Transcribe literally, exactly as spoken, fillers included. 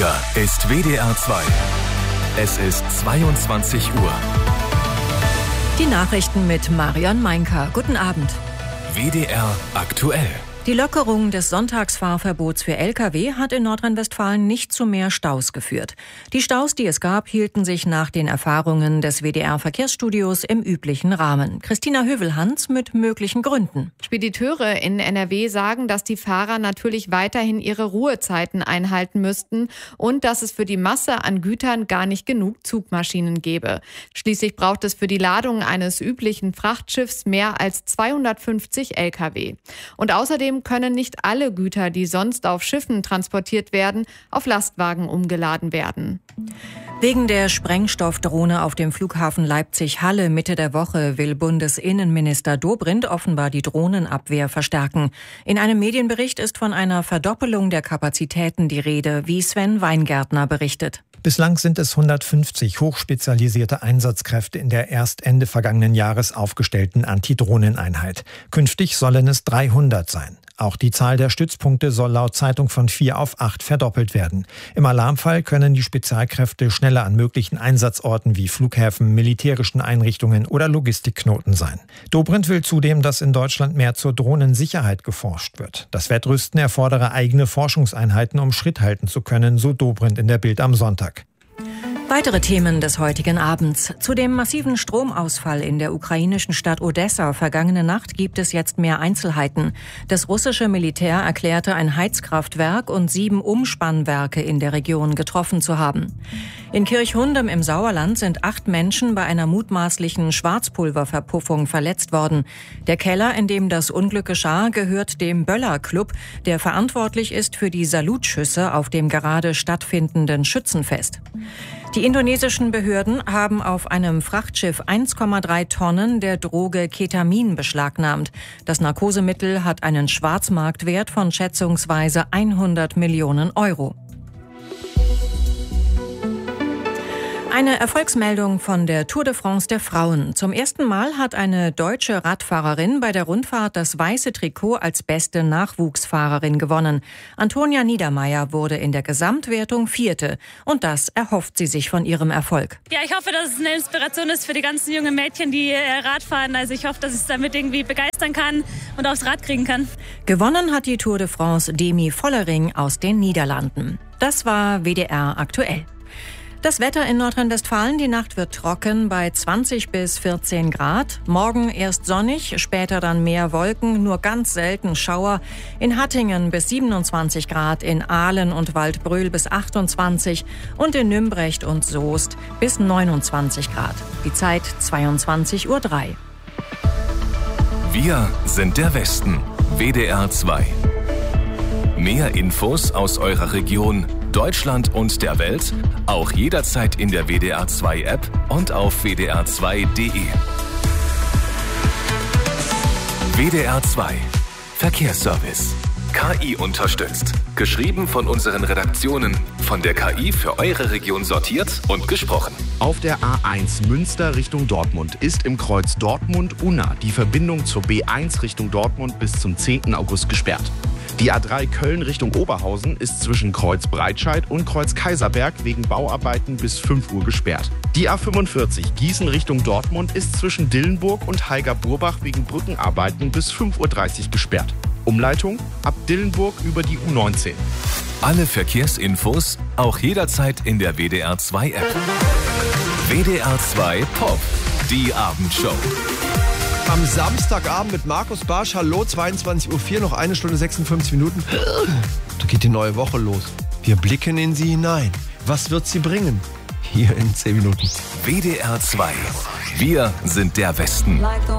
Hier ist W D R zwei. Es ist zweiundzwanzig Uhr. Die Nachrichten mit Marion Meinker. Guten Abend. W D R aktuell. Die Lockerung des Sonntagsfahrverbots für L K W hat in Nordrhein-Westfalen nicht zu mehr Staus geführt. Die Staus, die es gab, hielten sich nach den Erfahrungen des W D R-Verkehrsstudios im üblichen Rahmen. Christina Hövelhans mit möglichen Gründen. Spediteure in N R W sagen, dass die Fahrer natürlich weiterhin ihre Ruhezeiten einhalten müssten und dass es für die Masse an Gütern gar nicht genug Zugmaschinen gäbe. Schließlich braucht es für die Ladung eines üblichen Frachtschiffs mehr als zweihundertfünfzig L K W. Und außerdem können nicht alle Güter, die sonst auf Schiffen transportiert werden, auf Lastwagen umgeladen werden. Wegen der Sprengstoffdrohne auf dem Flughafen Leipzig-Halle Mitte der Woche will Bundesinnenminister Dobrindt offenbar die Drohnenabwehr verstärken. In einem Medienbericht ist von einer Verdoppelung der Kapazitäten die Rede, wie Sven Weingärtner berichtet. Bislang sind es hundertfünfzig hochspezialisierte Einsatzkräfte in der erst Ende vergangenen Jahres aufgestellten Antidrohneneinheit. Künftig sollen es dreihundert sein. Auch die Zahl der Stützpunkte soll laut Zeitung von vier auf acht verdoppelt werden. Im Alarmfall können die Spezialkräfte schneller an möglichen Einsatzorten wie Flughäfen, militärischen Einrichtungen oder Logistikknoten sein. Dobrindt will zudem, dass in Deutschland mehr zur Drohnensicherheit geforscht wird. Das Wettrüsten erfordere eigene Forschungseinheiten, um Schritt halten zu können, so Dobrindt in der Bild am Sonntag. Weitere Themen des heutigen Abends. Zu dem massiven Stromausfall in der ukrainischen Stadt Odessa vergangene Nacht gibt es jetzt mehr Einzelheiten. Das russische Militär erklärte, ein Heizkraftwerk und sieben Umspannwerke in der Region getroffen zu haben. In Kirchhundem im Sauerland sind acht Menschen bei einer mutmaßlichen Schwarzpulververpuffung verletzt worden. Der Keller, in dem das Unglück geschah, gehört dem Böller Club, der verantwortlich ist für die Salutschüsse auf dem gerade stattfindenden Schützenfest. Die indonesischen Behörden haben auf einem Frachtschiff eins Komma drei Tonnen der Droge Ketamin beschlagnahmt. Das Narkosemittel hat einen Schwarzmarktwert von schätzungsweise hundert Millionen Euro. Eine Erfolgsmeldung von der Tour de France der Frauen. Zum ersten Mal hat eine deutsche Radfahrerin bei der Rundfahrt das weiße Trikot als beste Nachwuchsfahrerin gewonnen. Antonia Niedermeyer wurde in der Gesamtwertung Vierte. Und das erhofft sie sich von ihrem Erfolg. Ja, ich hoffe, dass es eine Inspiration ist für die ganzen jungen Mädchen, die Rad fahren. Also ich hoffe, dass ich es damit irgendwie begeistern kann und aufs Rad kriegen kann. Gewonnen hat die Tour de France Demi Vollering aus den Niederlanden. Das war W D R aktuell. Das Wetter in Nordrhein-Westfalen, die Nacht wird trocken bei zwanzig bis vierzehn Grad. Morgen erst sonnig, später dann mehr Wolken, nur ganz selten Schauer. In Hattingen bis siebenundzwanzig Grad, in Ahlen und Waldbröl bis achtundzwanzig und in Nümbrecht und Soest bis neunundzwanzig Grad. Die Zeit zweiundzwanzig Uhr drei. Wir sind der Westen. W D R zwei. Mehr Infos aus eurer Region, Deutschland und der Welt, auch jederzeit in der W D R zwei App und auf w d r zwei punkt d e. W D R zwei Verkehrsservice. K I unterstützt. Geschrieben von unseren Redaktionen. Von der K I für eure Region sortiert und gesprochen. Auf der A eins Münster Richtung Dortmund ist im Kreuz Dortmund-Unna die Verbindung zur B eins Richtung Dortmund bis zum zehnten August gesperrt. Die A drei Köln Richtung Oberhausen ist zwischen Kreuz Breitscheid und Kreuz Kaiserberg wegen Bauarbeiten bis fünf Uhr gesperrt. Die A fünfundvierzig Gießen Richtung Dortmund ist zwischen Dillenburg und Heiger-Burbach wegen Brückenarbeiten bis fünf Uhr dreißig gesperrt. Umleitung ab Dillenburg über die U neunzehn. Alle Verkehrsinfos auch jederzeit in der W D R zwei App. W D R zwei Pop, die Abendshow. Am Samstagabend mit Markus Barsch. Hallo, zweiundzwanzig Uhr vier, noch eine Stunde sechsundfünfzig Minuten. Da geht die neue Woche los. Wir blicken in sie hinein. Was wird sie bringen? Hier in zehn Minuten. W D R zwei. Wir sind der Westen.